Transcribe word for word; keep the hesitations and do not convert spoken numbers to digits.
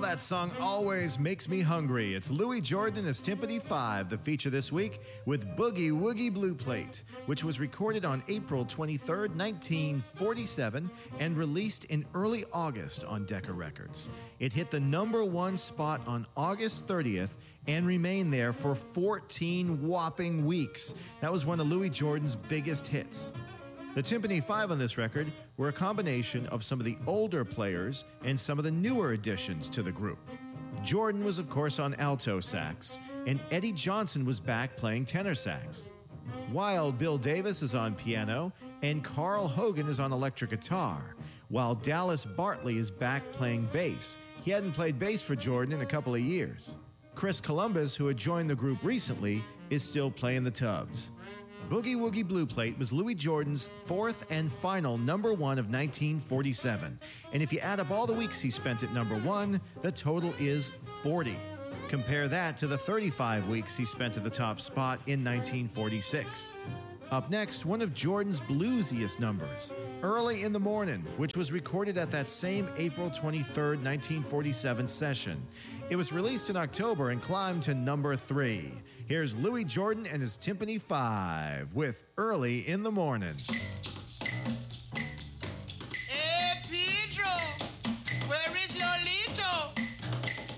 that song always makes me hungry. It's Louis Jordan and his Timpani five, the feature this week with Boogie Woogie Blue Plate, which was recorded on April twenty-third, nineteen forty-seven, and released in early August on Decca Records. It hit the number one spot on August thirtieth and remained there for fourteen whopping weeks. That was one of Louis Jordan's biggest hits. The Timpani five on this record were a combination of some of the older players and some of the newer additions to the group. Jordan was, of course, on alto sax, and Eddie Johnson was back playing tenor sax. Wild Bill Davis is on piano, and Carl Hogan is on electric guitar, while Dallas Bartley is back playing bass. He hadn't played bass for Jordan in a couple of years. Chris Columbus, who had joined the group recently, is still playing the tubs. Boogie Woogie Blue Plate was Louis Jordan's fourth and final number one of nineteen forty-seven. And if you add up all the weeks he spent at number one, the total is forty. Compare that to the thirty-five weeks he spent at the top spot in nineteen forty-six. Up next, one of Jordan's bluesiest numbers, Early in the Morning, which was recorded at that same April twenty-third, nineteen forty-seven session. It was released in October and climbed to number three. Here's Louis Jordan and his Timpani five with Early in the Morning.